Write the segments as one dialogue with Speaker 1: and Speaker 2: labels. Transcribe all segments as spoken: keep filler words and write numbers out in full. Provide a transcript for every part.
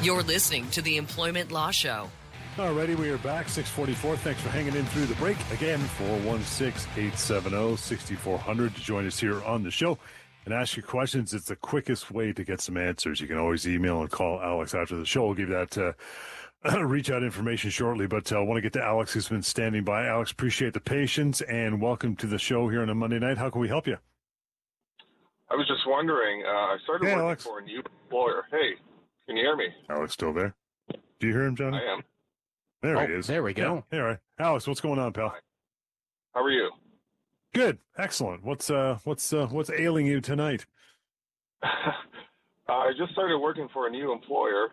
Speaker 1: You're listening to the Employment Law Show.
Speaker 2: Alrighty, we are back, six forty-four. Thanks for hanging in through the break. Again, four one six, eight seven zero, six four zero zero to join us here on the show and ask your questions. It's the quickest way to get some answers. You can always email and call Alex after the show. We'll give you that uh, reach out information shortly, but I uh, want to get to Alex, who's been standing by. Alex, appreciate the patience and welcome to the show here on a Monday night. How can we help you?
Speaker 3: I was just wondering, uh, I started
Speaker 2: hey,
Speaker 3: working
Speaker 2: Alex.
Speaker 3: for a new employer. Hey, can you hear me?
Speaker 2: Alex still there? Do you hear him, Johnny?
Speaker 3: I am.
Speaker 2: There
Speaker 4: oh,
Speaker 2: he is.
Speaker 4: There we go.
Speaker 2: Yeah, all right. Alex, what's going on, pal?
Speaker 3: Hi. How are you?
Speaker 2: Good. Excellent. What's uh what's uh what's ailing you tonight?
Speaker 3: uh, I just started working for a new employer.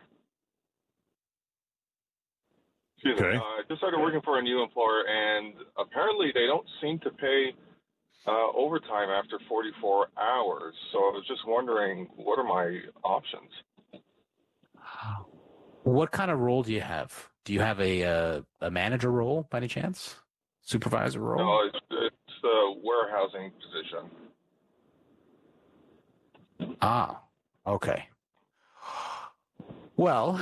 Speaker 3: Excuse
Speaker 2: Okay.
Speaker 3: me. Uh, I just started working for a new employer, and apparently they don't seem to pay uh, overtime after forty-four hours. So I was just wondering, what are my options?
Speaker 4: What kind of role do you have? Do you have a uh, a manager role by any chance? Supervisor role?
Speaker 3: No, it's, it's the warehousing position.
Speaker 4: Ah, okay. Well,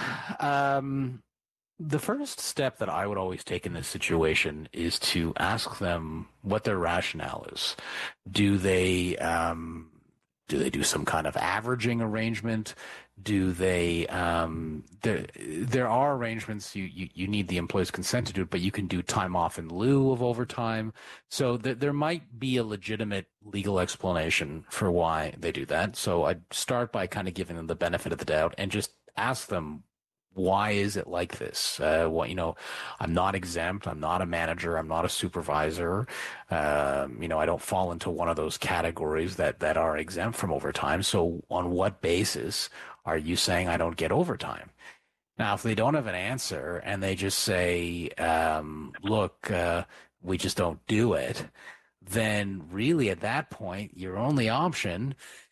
Speaker 4: um, the first step that I would always take in this situation is to ask them what their rationale is. Do they um, do they do some kind of averaging arrangement? Do they, um, there, there are arrangements, you, you, you need the employee's consent to do it, but you can do time off in lieu of overtime. So th- there might be a legitimate legal explanation for why they do that. So I'd start by kind of giving them the benefit of the doubt and just ask them, why is it like this? Uh, what, you know, I'm not exempt. I'm not a manager. I'm not a supervisor. Um, you know, I don't fall into one of those categories that, that are exempt from overtime. So on what basis are you saying I don't get overtime? Now, if they don't have an answer and they just say, um, look, uh, we just don't do it, then really at that point, your only option,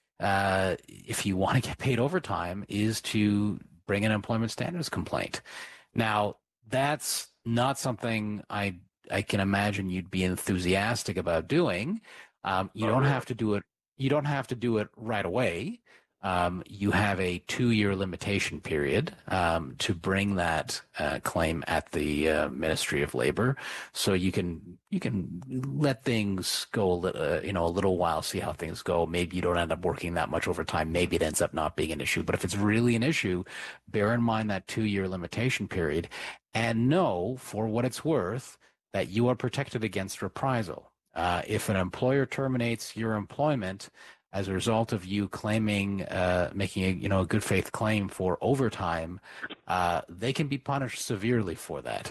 Speaker 4: uh, if you want to get paid overtime, is to bring an employment standards complaint. Now, that's not something I I can imagine you'd be enthusiastic about doing. Um, you don't have to do it. You don't have to do it right away. Um, you have a two-year limitation period um, to bring that uh, claim at the uh, Ministry of Labor, so you can you can let things go a little, uh, you know, a little while, see how things go. Maybe you don't end up working that much overtime. Maybe it ends up not being an issue. But if it's really an issue, bear in mind that two-year limitation period, and know for what it's worth that you are protected against reprisal. Uh, if an employer terminates your employment as a result of you claiming, uh, making a, you know, a good faith claim for overtime, uh, they can be punished severely for that,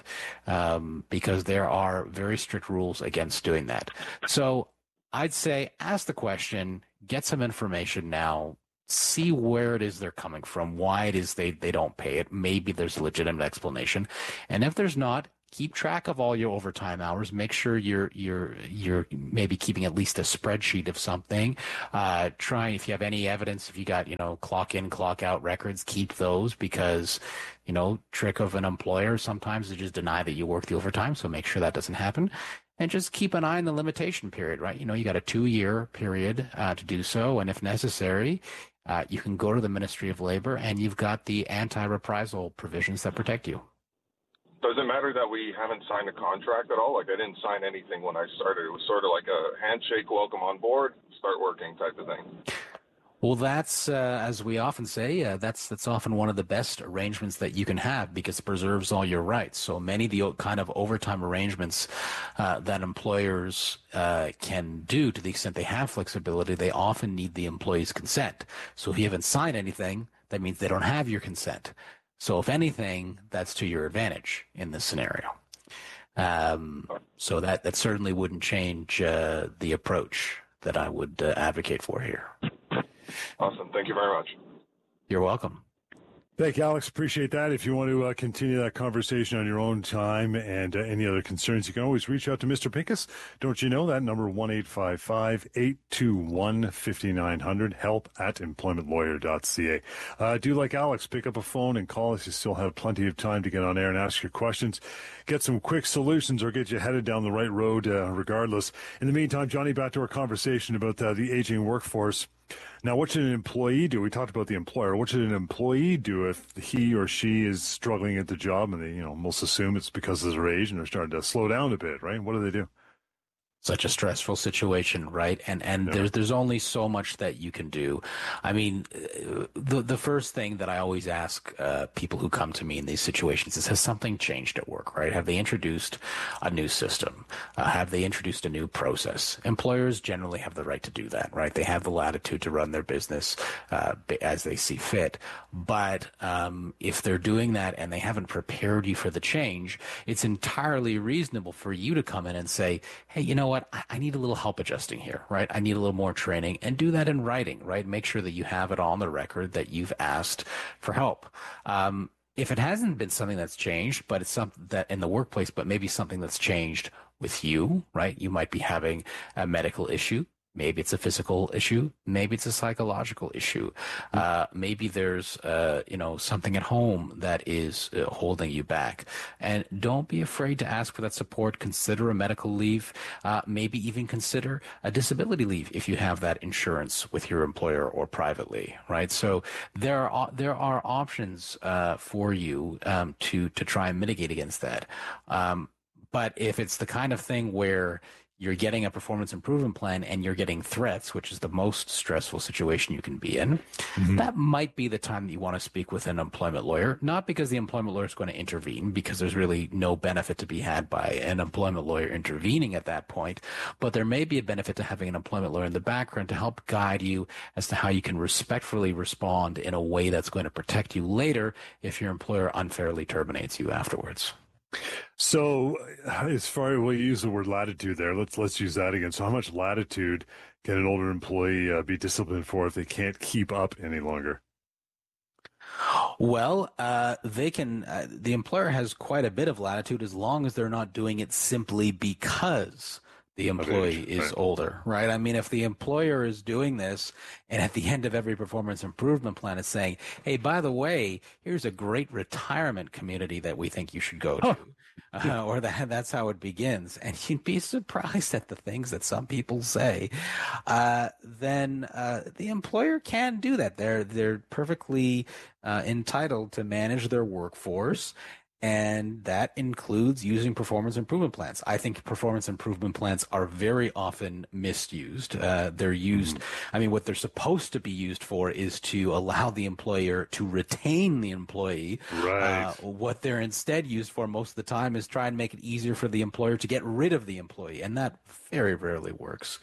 Speaker 4: um, because there are very strict rules against doing that. So I'd say ask the question, get some information now, see where it is they're coming from, why it is they, they don't pay it. Maybe there's a legitimate explanation. And if there's not, keep track of all your overtime hours. Make sure you're you're you're maybe keeping at least a spreadsheet of something. Uh, try, if you have any evidence, if you got, you know, clock in, clock out records, keep those, because, you know, trick of an employer sometimes to just deny that you work the overtime. So make sure that doesn't happen. And just keep an eye on the limitation period, right? You know, you got a two-year period uh, to do so, and if necessary, uh, you can go to the Ministry of Labor, and you've got the anti-reprisal provisions that protect you.
Speaker 3: Does it matter that we haven't signed a contract at all? Like, I didn't sign anything when I started. It was sort of like a handshake, welcome on board, start working type of thing.
Speaker 4: Well, that's, uh, as we often say, uh, that's that's often one of the best arrangements that you can have, because it preserves all your rights. So many of the kind of overtime arrangements uh, that employers uh, can do, to the extent they have flexibility, they often need the employee's consent. So if you haven't signed anything, that means they don't have your consent. So if anything, that's to your advantage in this scenario. Um, so that, that certainly wouldn't change uh, the approach that I would uh, advocate for here.
Speaker 3: Awesome. Thank you very much.
Speaker 4: You're welcome.
Speaker 2: Thank you, Alex. Appreciate that. If you want to uh, continue that conversation on your own time and uh, any other concerns, you can always reach out to Mister Pincus. Don't you know that number? one eight five five, eight two one, five nine zero zero, help at employment lawyer dot c a. Uh, do like Alex, pick up a phone and call us. You still have plenty of time to get on air and ask your questions, get some quick solutions, or get you headed down the right road uh, regardless. In the meantime, Johnny, back to our conversation about uh, the aging workforce. Now, what should an employee do? We talked about the employer. What should an employee do if he or she is struggling at the job and they, you know, most assume it's because of their age and they're starting to slow down a bit, right? What do they do?
Speaker 4: Such a stressful situation, right? And and yeah. there's there's only so much that you can do. I mean, the the first thing that I always ask uh, people who come to me in these situations is, has something changed at work, right? Have they introduced a new system? Uh, have they introduced a new process? Employers generally have the right to do that, right? They have the latitude to run their business uh, as they see fit. But um, if they're doing that and they haven't prepared you for the change, it's entirely reasonable for you to come in and say, hey, you know what, I need a little help adjusting here, right? I need a little more training, and do that in writing, right? Make sure that you have it on the record that you've asked for help. Um, if it hasn't been something that's changed, but it's something that in the workplace, but maybe something that's changed with you, right? You might be having a medical issue. Maybe it's a physical issue. Maybe it's a psychological issue. Uh, maybe there's, uh, you know, something at home that is uh, holding you back. And don't be afraid to ask for that support. Consider a medical leave. Uh, maybe even consider a disability leave if you have that insurance with your employer or privately, right? So there are there are options uh, for you um, to to try and mitigate against that. Um, but if it's the kind of thing where you're getting a performance improvement plan and you're getting threats, which is the most stressful situation you can be in, mm-hmm. that might be the time that you want to speak with an employment lawyer, not because the employment lawyer is going to intervene, because there's really no benefit to be had by an employment lawyer intervening at that point, but there may be a benefit to having an employment lawyer in the background to help guide you as to how you can respectfully respond in a way that's going to protect you later if your employer unfairly terminates you afterwards.
Speaker 2: So, as far as we use the word latitude there, let's let's use that again. So, how much latitude can an older employee uh, be disciplined for if they can't keep up any longer?
Speaker 4: Well, uh, they can. Uh, the employer has quite a bit of latitude as long as they're not doing it simply because the employee is right. older, right? I mean, if the employer is doing this and at the end of every performance improvement plan is saying, hey, by the way, here's a great retirement community that we think you should go to. Uh, or that that's how it begins. And you'd be surprised at the things that some people say. Uh, then uh, the employer can do that. They're, they're perfectly uh, entitled to manage their workforce. And that includes using performance improvement plans. I think performance improvement plans are very often misused. Uh, they're used, mm-hmm. I mean, what they're supposed to be used for is to allow the employer to retain the employee.
Speaker 2: Right.
Speaker 4: Uh, what they're instead used for most of the time is try and make it easier for the employer to get rid of the employee. And that very rarely works.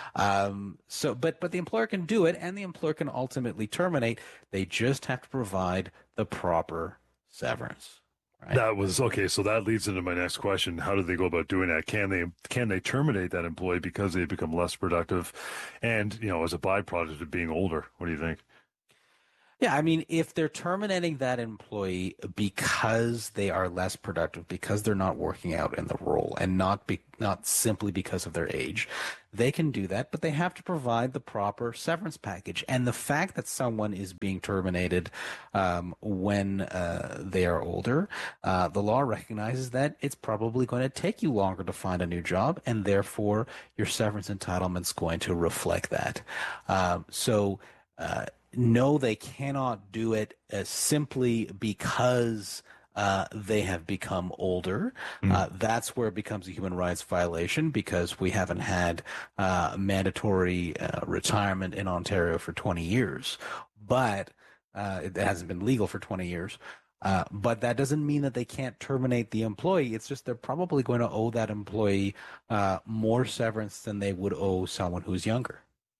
Speaker 4: Um, so, but, but the employer can do it, and the employer can ultimately terminate. They just have to provide the proper severance. Right.
Speaker 2: That was okay. So that leads into my next question. How do they go about doing that? Can they can they terminate that employee because they become less productive and, you know, as a byproduct of being older? What do you think?
Speaker 4: Yeah, I mean, if they're terminating that employee because they are less productive, because they're not working out in the role, and not be, not simply because of their age, they can do that, but they have to provide the proper severance package. And the fact that someone is being terminated um, when uh, they are older, uh, the law recognizes that it's probably going to take you longer to find a new job, and therefore your severance entitlement's going to reflect that. Um, so. Uh, No, they cannot do it uh, simply because uh, they have become older. Mm. Uh, that's where it becomes a human rights violation, because we haven't had uh, mandatory uh, retirement in Ontario for twenty years. But uh, it hasn't been legal for twenty years. Uh, but that doesn't mean that they can't terminate the employee. It's just they're probably going to owe that employee uh, more severance than they would owe someone who's younger.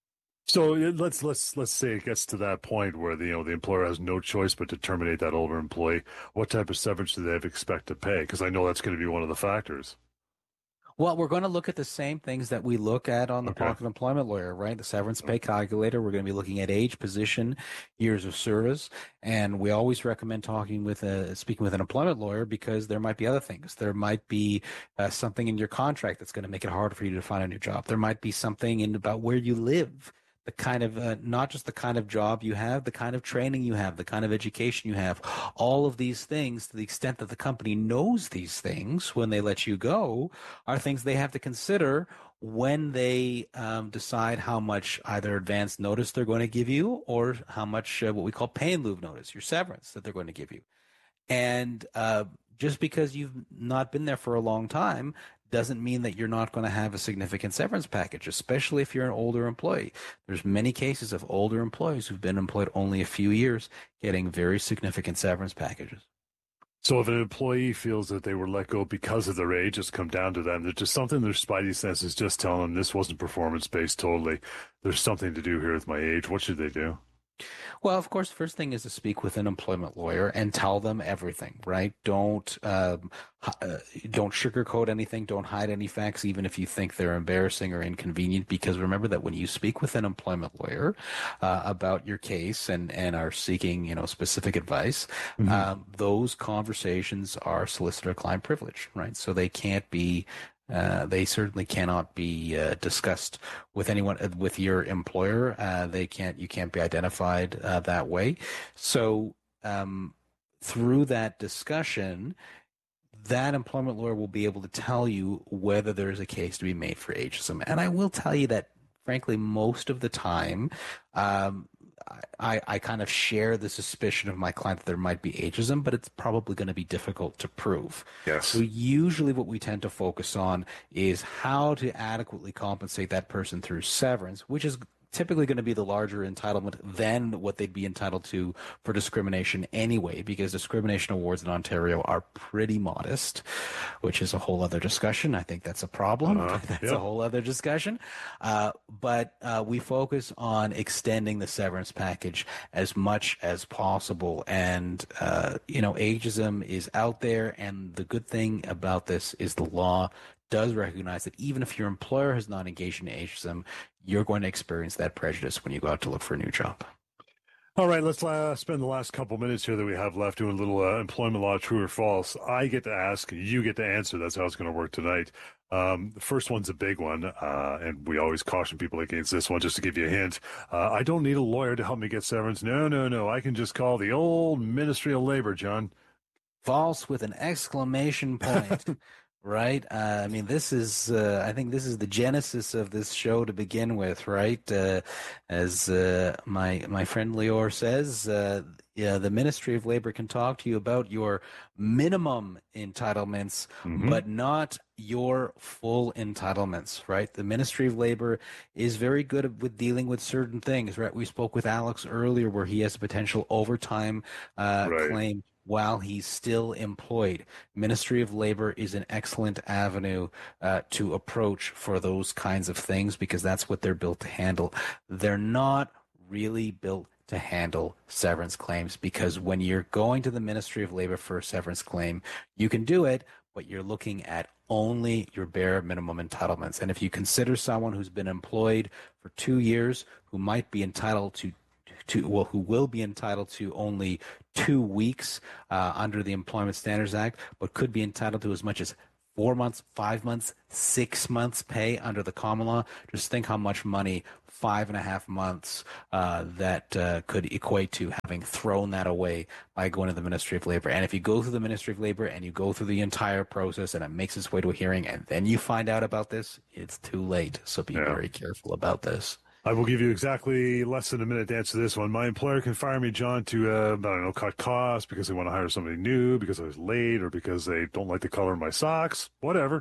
Speaker 2: So let's let's let's say it gets to that point where the you know the employer has no choice but to terminate that older employee. What type of severance do they expect to pay? Because I know that's going to be one of the factors.
Speaker 4: Well, we're going to look at the same things that we look at on the
Speaker 2: Okay.
Speaker 4: Pocket Employment Lawyer, right? The severance pay calculator. We're going to be looking at age, position, years of service, and we always recommend talking with a speaking with an employment lawyer, because there might be other things. There might be uh, something in your contract that's going to make it harder for you to find a new job. There might be something in about where you live the kind of, uh, not just the kind of job you have, the kind of training you have, the kind of education you have, all of these things, to the extent that the company knows these things when they let you go, are things they have to consider when they um, decide how much either advance notice they're going to give you or how much uh, what we call pay in lieu of notice, your severance that they're going to give you. And uh, just because you've not been there for a long time doesn't mean that you're not going to have a significant severance package, especially if you're an older employee. There's many cases of older employees who've been employed only a few years getting very significant severance packages.
Speaker 2: So if an employee feels that they were let go because of their age, it's come down to them. There's just something their spidey sense is just telling them this wasn't performance-based totally. There's something to do here with my age. What should they do?
Speaker 4: Well, of course, the first thing is to speak with an employment lawyer and tell them everything, right? Don't um, uh, don't sugarcoat anything. Don't hide any facts, even if you think they're embarrassing or inconvenient, because remember that when you speak with an employment lawyer uh, about your case and, and are seeking, you know, specific advice, mm-hmm. um, those conversations are solicitor-client privilege, right? So they can't be Uh, they certainly cannot be uh, discussed with anyone, uh, with your employer. Uh, they can't, you can't be identified uh, that way. So um, through that discussion, that employment lawyer will be able to tell you whether there's a case to be made for ageism. And I will tell you that, frankly, most of the time, um, I, I kind of share the suspicion of my client that there might be ageism, but it's probably going to be difficult to prove.
Speaker 2: Yes.
Speaker 4: So usually what we tend to focus on is how to adequately compensate that person through severance, which is typically going to be the larger entitlement than what they'd be entitled to for discrimination anyway, because discrimination awards in Ontario are pretty modest, which is a whole other discussion. I think that's a problem. Uh, that's yeah. a whole other discussion. Uh, but uh, we focus on extending the severance package as much as possible. And, uh, you know, ageism is out there. And the good thing about this is the law does recognize that even if your employer has not engaged in ageism, you're going to experience that prejudice when you go out to look for a new job.
Speaker 2: All right, let's uh, spend the last couple minutes here that we have left doing a little uh, employment law, true or false. I get to ask, you get to answer. That's how it's going to work tonight. Um, the first one's a big one, uh, and we always caution people against this one just to give you a hint. Uh, I don't need a lawyer to help me get severance. No, no, no. I can just call the old Ministry of Labor, John.
Speaker 4: False with an exclamation point. Right. Uh, I mean, this is, uh, I think this is the genesis of this show to begin with, right? Uh, as uh, my my friend Lior says, uh, yeah, the Ministry of Labor can talk to you about your minimum entitlements, mm-hmm. but not your full entitlements, right? The Ministry of Labor is very good with dealing with certain things, right? We spoke with Alex earlier where he has a potential overtime uh, right. claim while he's still employed. Ministry of Labor is an excellent avenue uh, to approach for those kinds of things because that's what they're built to handle. They're not really built to handle severance claims because when you're going to the Ministry of Labor for a severance claim, you can do it, but you're looking at only your bare minimum entitlements. And if you consider someone who's been employed for two years who might be entitled to To, well, who will be entitled to only two weeks uh, under the Employment Standards Act, but could be entitled to as much as four months, five months, six months pay under the common law. Just think how much money five and a half months uh, that uh, could equate to having thrown that away by going to the Ministry of Labor. And if you go through the Ministry of Labor and you go through the entire process and it makes its way to a hearing and then you find out about this, it's too late. So be yeah. very careful about this.
Speaker 2: I will give you exactly less than a minute to answer this one. My employer can fire me, John, to, uh, I don't know, cut costs because they want to hire somebody new, because I was late, or because they don't like the color of my socks, whatever.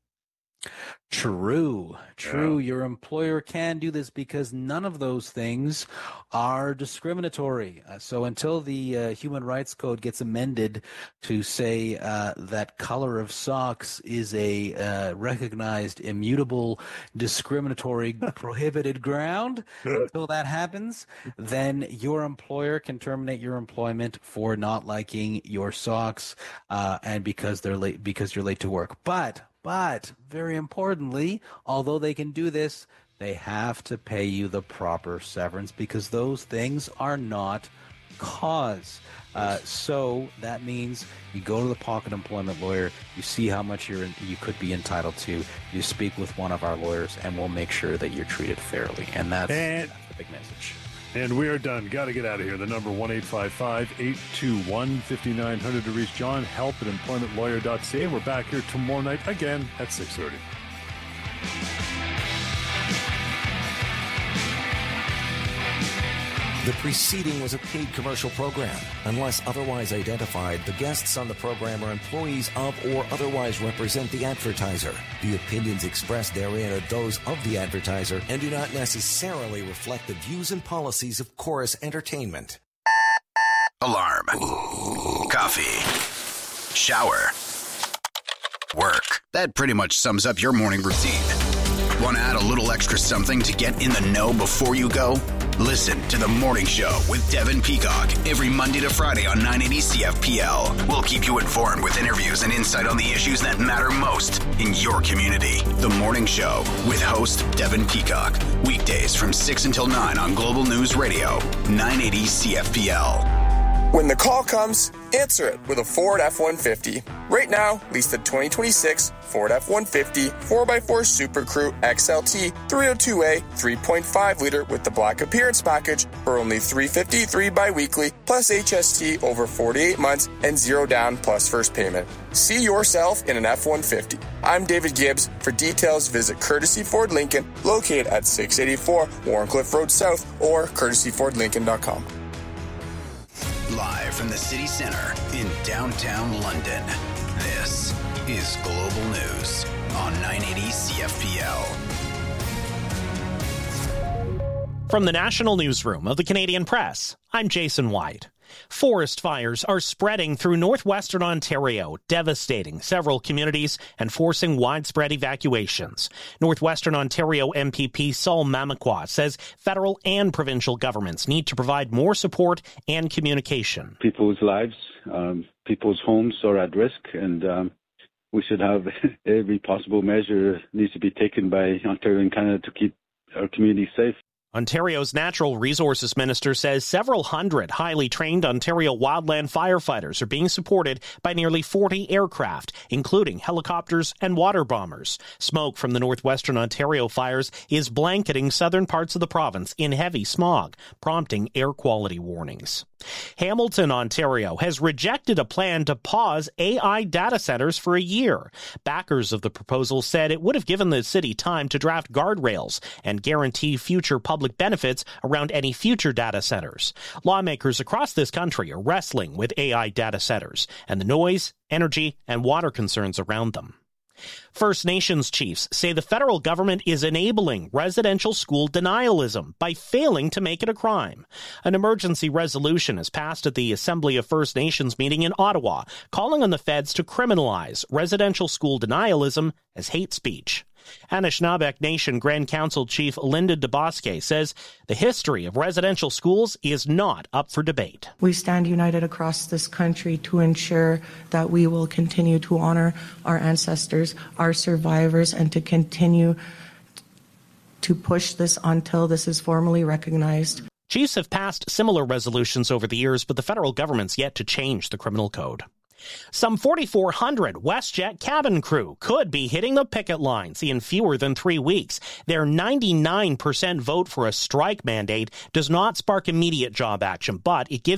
Speaker 4: True, true.
Speaker 2: Yeah.
Speaker 4: Your employer can do this because none of those things are discriminatory. Uh, so until the uh, Human Rights Code gets amended to say uh, that color of socks is a uh, recognized, immutable, discriminatory, prohibited ground, until that happens, then your employer can terminate your employment for not liking your socks uh, and because they're late, because you're late to work. But But very importantly, although they can do this, they have to pay you the proper severance because those things are not cause. Uh, so that means you go to the pocket employment lawyer, you see how much you're in, you could be entitled to, you speak with one of our lawyers, and we'll make sure that you're treated fairly. And that's,
Speaker 2: and,
Speaker 4: that's the
Speaker 5: big message.
Speaker 2: And we are done. Got to get out of here. The number one eight five five, eight two one, five nine zero zero to reach John. Help at employment lawyer dot c a. We're back here tomorrow night again at six thirty.
Speaker 6: The preceding was a paid commercial program. Unless otherwise identified, the guests on the program are employees of or otherwise represent the advertiser. The opinions expressed therein are those of the advertiser and do not necessarily reflect the views and policies of Chorus Entertainment.
Speaker 7: Alarm. Coffee. Shower. Work. That pretty much sums up your morning routine. Want to add a little extra something to get in the know before you go? Listen to The Morning Show with Devin Peacock every Monday to Friday on nine eighty C F P L. We'll keep you informed with interviews and insight on the issues that matter most in your community. The Morning Show with host Devin Peacock. Weekdays from six until nine on Global News Radio, nine eighty C F P L.
Speaker 8: When the call comes, answer it with a Ford F one fifty. Right now, lease the twenty twenty-six Ford F one fifty four by four Super Crew X L T three oh two A three point five liter with the Black Appearance Package for only three hundred fifty-three dollars bi-weekly plus H S T over forty-eight months and zero down plus first payment. See yourself in an F one fifty. I'm David Gibbs. For details, visit Courtesy Ford Lincoln, located at six eighty-four Warncliffe Road South or courtesy ford lincoln dot com.
Speaker 7: Live from the city center in downtown London, this is Global News on nine eighty C F P L.
Speaker 5: From the National Newsroom of the Canadian Press, I'm Jason White. Forest fires are spreading through northwestern Ontario, devastating several communities and forcing widespread evacuations. Northwestern Ontario M P P Saul Mamakwa says federal and provincial governments need to provide more support and communication.
Speaker 9: People's lives, um, people's homes are at risk, and um, we should have every possible measure needs to be taken by Ontario and Canada to keep our communities safe.
Speaker 5: Ontario's Natural Resources Minister says several hundred highly trained Ontario wildland firefighters are being supported by nearly forty aircraft, including helicopters and water bombers. Smoke from the northwestern Ontario fires is blanketing southern parts of the province in heavy smog, prompting air quality warnings. Hamilton, Ontario, has rejected a plan to pause A I data centers for a year. Backers of the proposal said it would have given the city time to draft guardrails and guarantee future public benefits around any future data centers. Lawmakers across this country are wrestling with A I data centers and the noise, energy, and water concerns around them. First Nations chiefs say the federal government is enabling residential school denialism by failing to make it a crime. An emergency resolution is passed at the Assembly of First Nations meeting in Ottawa, calling on the feds to criminalize residential school denialism as hate speech. Anishinaabe Nation Grand Council Chief Linda DeBosque says the history of residential schools is not up for debate.
Speaker 10: We stand united across this country to ensure that we will continue to honor our ancestors, our survivors, and to continue to push this until this is formally recognized.
Speaker 5: Chiefs have passed similar resolutions over the years, but the federal government's yet to change the criminal code. Some forty-four hundred WestJet cabin crew could be hitting the picket lines in fewer than three weeks. Their ninety-nine percent vote for a strike mandate does not spark immediate job action, but it gives